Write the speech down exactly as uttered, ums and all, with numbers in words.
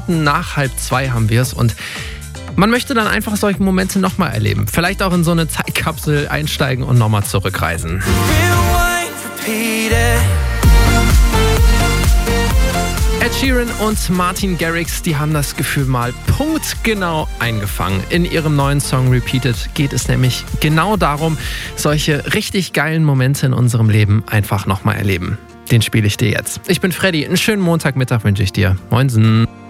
Minuten nach halb zwei haben wir es und man möchte dann einfach solche Momente nochmal erleben. Vielleicht auch in so eine Zeitkapsel einsteigen und nochmal zurückreisen. Ed Sheeran und Martin Garrix, die haben das Gefühl mal punktgenau eingefangen. In ihrem neuen Song Repeated geht es nämlich genau darum, solche richtig geilen Momente in unserem Leben einfach nochmal erleben. Den spiele ich dir jetzt. Ich bin Freddy, einen schönen Montagmittag wünsche ich dir. Moinsen.